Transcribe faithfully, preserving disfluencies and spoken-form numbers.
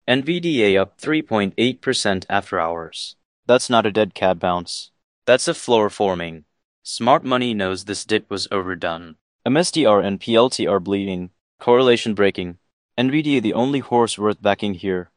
N V D A up three point eight percent after hours. That's not a dead cat bounce. That's a floor forming. Smart money knows this dip was overdone. M S D R and P L T are bleeding. Correlation breaking. N V D A the only horse worth backing here.